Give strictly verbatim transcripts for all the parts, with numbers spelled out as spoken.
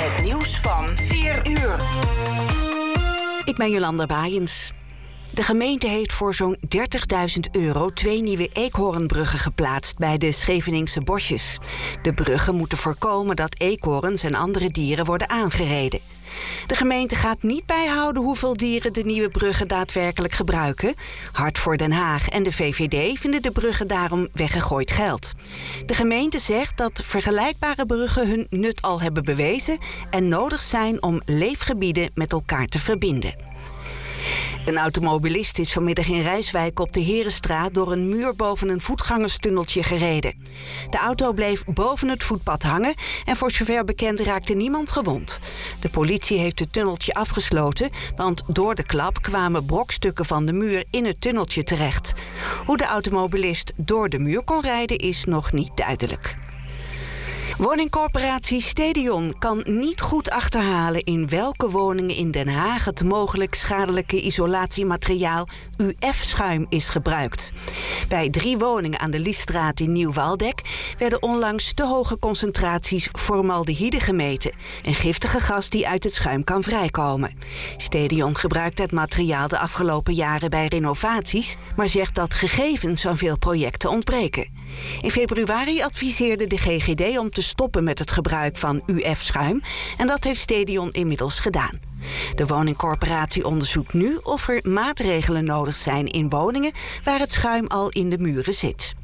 Het nieuws van vier uur. Ik ben Jolanda Baaiens. De gemeente heeft voor zo'n dertigduizend euro twee nieuwe eekhoornbruggen geplaatst bij de Scheveningse bosjes. De bruggen moeten voorkomen dat eekhoorns en andere dieren worden aangereden. De gemeente gaat niet bijhouden hoeveel dieren de nieuwe bruggen daadwerkelijk gebruiken. Hart voor Den Haag en de V V D vinden de bruggen daarom weggegooid geld. De gemeente zegt dat vergelijkbare bruggen hun nut al hebben bewezen en nodig zijn om leefgebieden met elkaar te verbinden. Een automobilist is vanmiddag in Rijswijk op de Herenstraat door een muur boven een voetgangerstunneltje gereden. De auto bleef boven het voetpad hangen en voor zover bekend raakte niemand gewond. De politie heeft het tunneltje afgesloten, want door de klap kwamen brokstukken van de muur in het tunneltje terecht. Hoe de automobilist door de muur kon rijden is nog niet duidelijk. Woningcorporatie Stedion kan niet goed achterhalen in welke woningen in Den Haag het mogelijk schadelijke isolatiemateriaal U F-schuim is gebruikt. Bij drie woningen aan de Liesstraat in Nieuw-Waldeck werden onlangs te hoge concentraties formaldehyde gemeten, een giftige gas die uit het schuim kan vrijkomen. Stedion gebruikt het materiaal de afgelopen jaren bij renovaties, maar zegt dat gegevens van veel projecten ontbreken. In februari adviseerde de G G D om te stoppen met het gebruik van U F-schuim en dat heeft Stedion inmiddels gedaan. De woningcorporatie onderzoekt nu of er maatregelen nodig zijn in woningen waar het schuim al in de muren zit.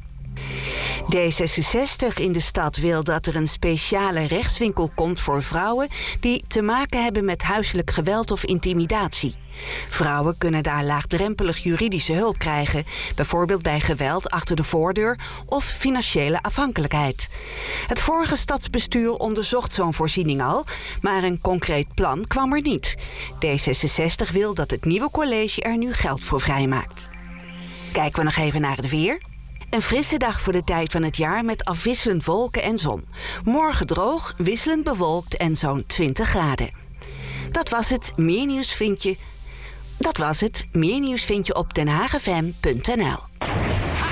D zesenzestig in de stad wil dat er een speciale rechtswinkel komt voor vrouwen die te maken hebben met huiselijk geweld of intimidatie. Vrouwen kunnen daar laagdrempelig juridische hulp krijgen, bijvoorbeeld bij geweld achter de voordeur of financiële afhankelijkheid. Het vorige stadsbestuur onderzocht zo'n voorziening al, maar een concreet plan kwam er niet. D zesenzestig wil dat het nieuwe college er nu geld voor vrijmaakt. Kijken we nog even naar het weer. Een frisse dag voor de tijd van het jaar met afwisselend wolken en zon. Morgen droog, wisselend bewolkt en zo'n twintig graden. Dat was het. Meer nieuws vind je, dat was het. Meer nieuws vind je op den haag f m punt n l.